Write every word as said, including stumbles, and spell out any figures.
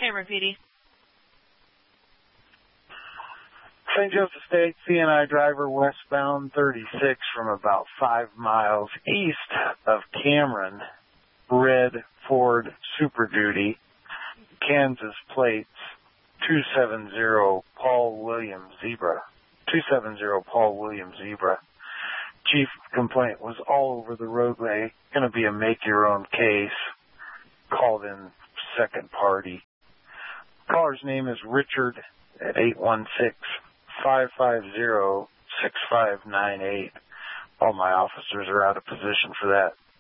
Cameron P D. Saint Joseph State, C N I driver westbound thirty-six from about five miles east of Cameron, red Ford Super Duty, Kansas plates two seven zero Paul Williams Zebra, two seven zero Paul Williams Zebra. Chief complaint was all over the roadway, going to be a make-your-own case, called in second party. Caller's name is Richard at eight one six, five five zero, six five nine eight. All my officers are out of position for that.